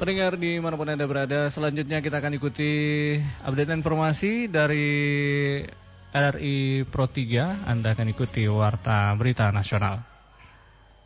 Pendengar dimanapun Anda berada, selanjutnya kita akan ikuti update informasi dari RRI Pro 3. Anda akan ikuti Warta Berita Nasional.